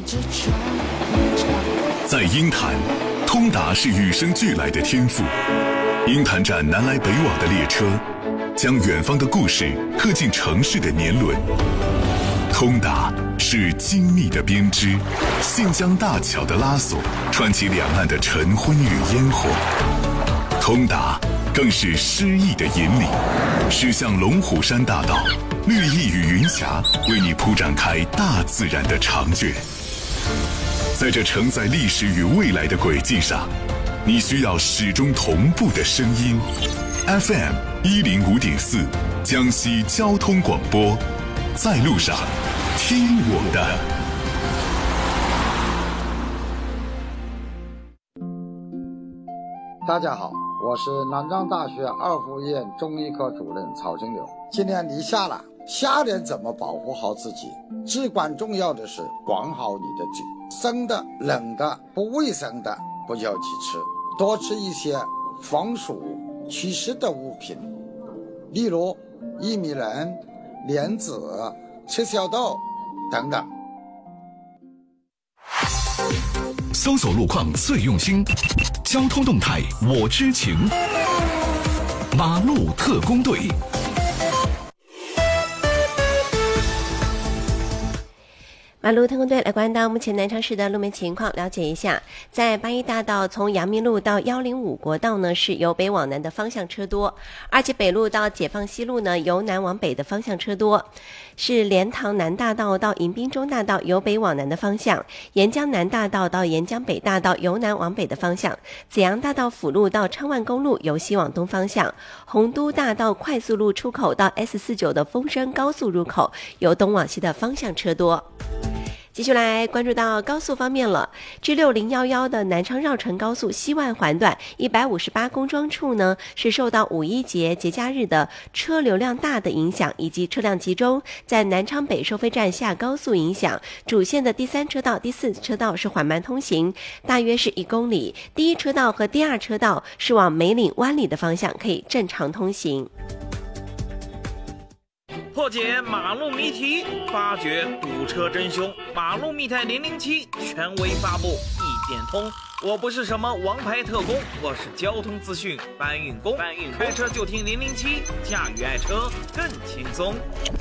在鹰潭，通达是与生俱来的天赋。鹰潭站南来北往的列车，将远方的故事刻进城市的年轮。通达是精密的编织，信江大桥的拉索，串起两岸的晨昏与烟火。通达更是诗意的引领，驶向龙虎山大道，绿意与云霞为你铺展开大自然的长卷。在这承载历史与未来的轨迹上，你需要始终同步的声音。FM 105.4，江西交通广播，在路上，听我的。 大家好，我是南昌大学二附院中医科主任曹金柳。今年立夏了，夏天怎么保护好自己？至关重要的是管好你的嘴，生的、冷的、不卫生的不要去吃，多吃一些防暑祛湿的物品，例如薏米仁、莲子、赤小豆等等。 搜索路况最用心，交通动态我知情。马路特工队。 马路特工队来关到目前南昌市的路面情况，了解一下。在八一大道从阳明路到105国道呢，是由北往南的方向车多；而且北路到解放西路呢，由南往北的方向车多。是莲塘南大道到迎宾中大道由北往南的方向；沿江南大道到沿江北大道由南往北的方向；紫阳大道辅路到昌万公路由西往东方向；洪都大道快速路出口到 S49的丰山高速入口由东往西的方向车多。继续来关注到高速方面了。G6011的南昌绕城高速西外环段158公庄处呢，是受到五一节节假日的车流量大的影响，以及车辆集中在南昌北收费站下高速影响，主线的第3车道、第4车道是缓慢通行，大约是1公里。第1车道和第2车道是往梅岭湾里的方向可以正常通行。 破解马路谜题，发掘堵车真凶。马路密探007权威发布，一点通。我不是什么王牌特工，我是交通资讯搬运工。开车就听007，驾驭爱车更轻松。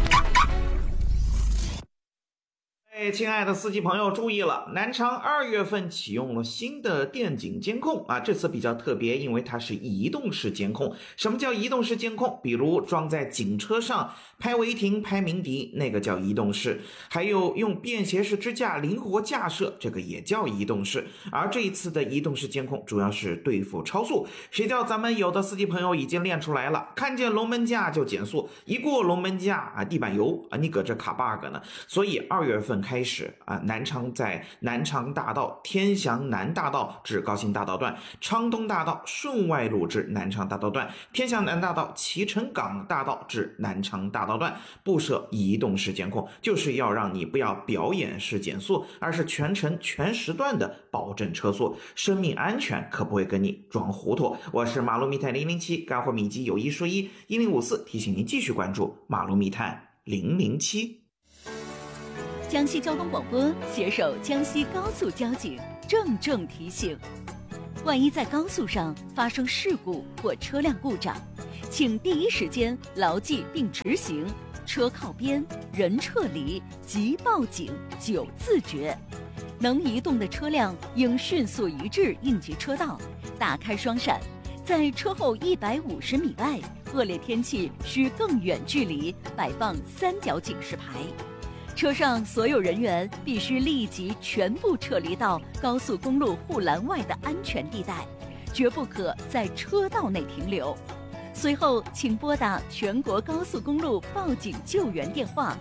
亲爱的司机朋友注意了，南昌2月份启用了新的电警监控啊，这次比较特别，因为它是移动式监控。什么叫移动式监控？比如装在警车上拍违停、拍鸣笛，那个叫移动式；还有用便携式支架灵活架设，这个也叫移动式。而这一次的移动式监控主要是对付超速，谁叫咱们有的司机朋友已经练出来了，看见龙门架就减速，一过龙门架啊，地板油啊，你搁这卡 bug 呢。所以2月份开始啊，南昌在南昌大道天祥南大道至高新大道段，昌东大道顺外路至南昌大道段，天祥南大道脐橙港大道至南昌大道段布设移动式监控，就是要让你不要表演式减速，而是全程全时段的保证车速，生命安全可不会跟你装糊涂。我是马路密探007，干货秘籍有一说一，1054提醒您继续关注马路密探007。 江西交通广播携手江西高速交警郑重提醒：万一在高速上发生事故或车辆故障，请第一时间牢记并执行车靠边、人撤离、即报警9自觉。能移动的车辆应迅速移至应急车道，打开双闪，在车后150米外，恶劣天气需更远距离摆放3角警示牌。车上所有人员必须立即全部撤离到高速公路护栏外的安全地带，绝不可在车道内停留。随后请拨打全国高速公路报警救援电话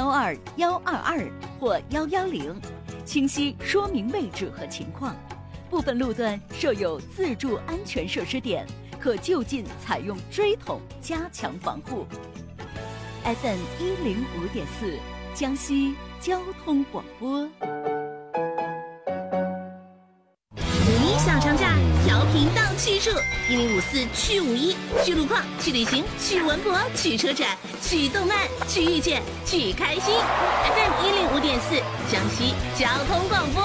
12122或110，清晰说明位置和情况。部分路段设有自助安全设施点，可就近采用锥桶加强防护。FM 105.4江西交通广播。 5一小长假，调频到西数1054去51，去路况，去旅行，去文博，去车展，去动漫，去遇见，去开心。FM 105.4，江西交通广播。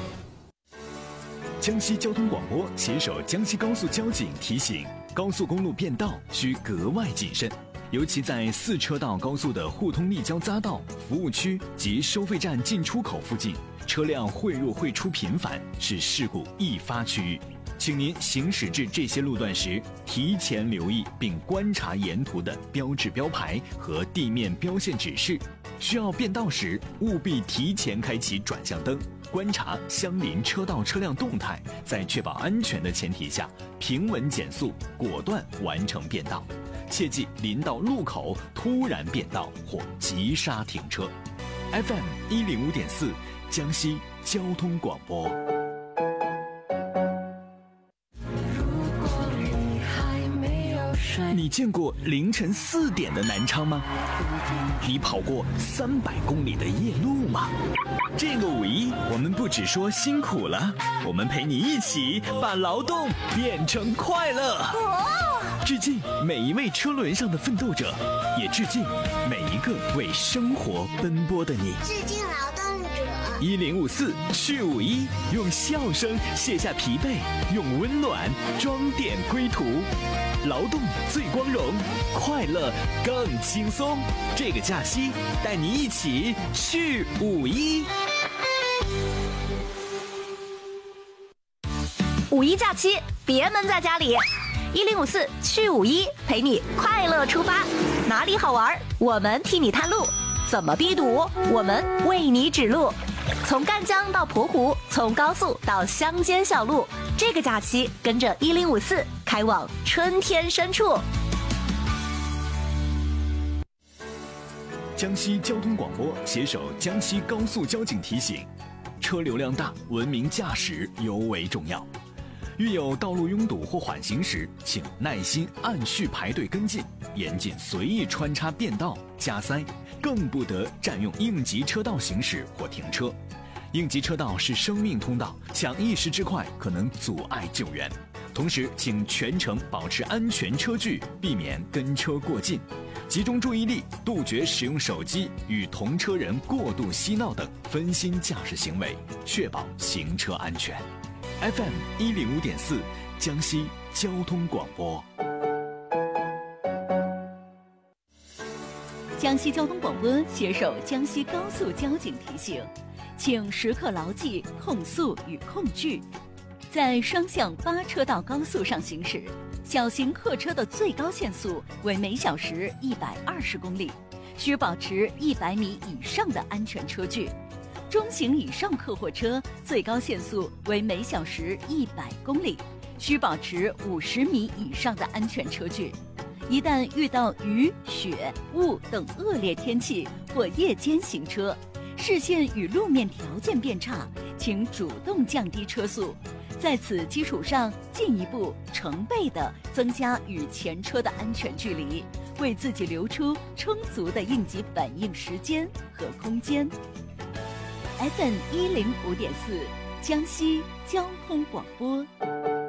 江西交通广播携手江西高速交警提醒：高速公路变道需格外谨慎，尤其在4车道高速的互通立交匝道、服务区及收费站进出口附近，车辆汇入汇出频繁，是事故易发区域。请您行驶至这些路段时，提前留意并观察沿途的标志标牌和地面标线指示。需要变道时，务必提前开启转向灯，观察相邻车道车辆动态，在确保安全的前提下，平稳减速，果断完成变道。切忌临到路口突然变道或急刹停车。FM 105.4，江西交通广播。你见过凌晨4点的南昌吗？你跑过300公里的夜路吗？这个5·1，我们不只说辛苦了，我们陪你一起把劳动变成快乐。致敬每一位车轮上的奋斗者，也致敬每一个为生活奔波的你。 致敬劳动者。 1054去51，用笑声卸下疲惫，用温暖装点归途。劳动最光荣，快乐更轻松。这个假期，带你一起去51。 5·1假期，别闷在家里。1054去51，陪你快乐出发。哪里好玩，我们替你探路；怎么避堵，我们为你指路。从赣江到蒲湖，从高速到乡间小路，这个假期跟着1054开往春天深处。 江西交通广播携手江西高速交警提醒：车流量大，文明驾驶尤为重要。遇有道路拥堵或缓行时，请耐心按序排队跟进，严禁随意穿插变道加塞，更不得占用应急车道行驶或停车。应急车道是生命通道，抢一时之快可能阻碍救援。同时，请全程保持安全车距，避免跟车过近，集中注意力，杜绝使用手机与同车人过度嬉闹等分心驾驶行为，确保行车安全。FM 105.4，江西交通广播。 江西交通广播携手江西高速交警提醒，请时刻牢记控速与控距。在双向8车道高速上行驶，小型客车的最高限速为每小时120公里，需保持100米以上的安全车距。中型以上客货车最高限速为每小时100公里，需保持50米以上的安全车距。一旦遇到雨、雪、雾等恶劣天气或夜间行车，视线与路面条件变差，请主动降低车速，在此基础上进一步成倍地增加与前车的安全距离，为自己留出充足的应急反应时间和空间。FM 105.4，江西交通广播。